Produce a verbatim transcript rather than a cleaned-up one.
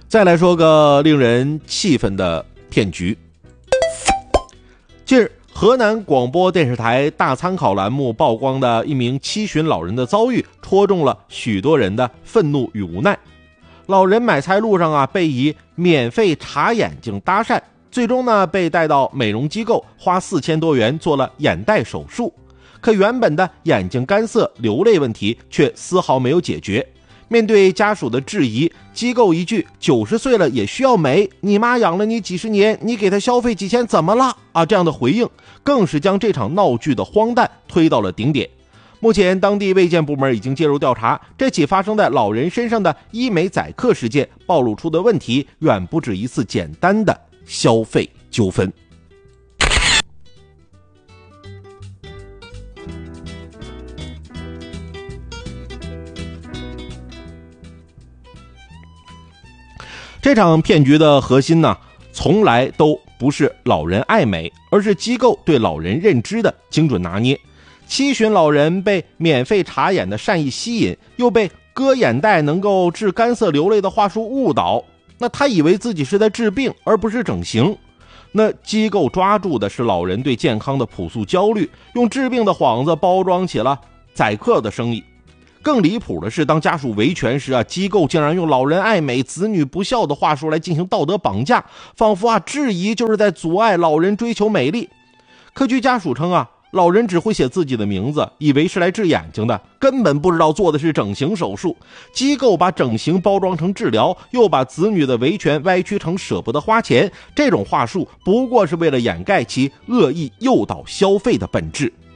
再来说个令人气愤的骗局。近日，河南广播电视台大参考栏目曝光的一名七旬老人的遭遇，戳中了许多人的愤怒与无奈。老人买菜路上啊，被以免费查眼睛搭讪，最终呢被带到美容机构，花四千多元做了眼袋手术。可原本的眼睛干涩流泪问题却丝毫没有解决。面对家属的质疑，机构一句九十岁了也需要美，你妈养了你几十年，你给她消费几千怎么了啊？这样的回应更是将这场闹剧的荒诞推到了顶点。目前当地卫健部门已经介入调查，这起发生在老人身上的医美宰客事件暴露出的问题远不止一次简单的消费纠纷。这场骗局的核心呢，从来都不是老人爱美，而是机构对老人认知的精准拿捏。七旬老人被免费查眼的善意吸引，又被割眼袋能够治干涩流泪的话术误导，那他以为自己是在治病而不是整形。那机构抓住的是老人对健康的朴素焦虑，用治病的幌子包装起了宰客的生意。更离谱的是，当家属维权时啊，机构竟然用老人爱美、子女不孝的话术来进行道德绑架，仿佛啊质疑就是在阻碍老人追求美丽。可据家属称啊，老人只会写自己的名字，以为是来治眼睛的，根本不知道做的是整形手术。机构把整形包装成治疗，又把子女的维权歪曲成舍不得花钱，这种话术不过是为了掩盖其恶意诱导消费的本质。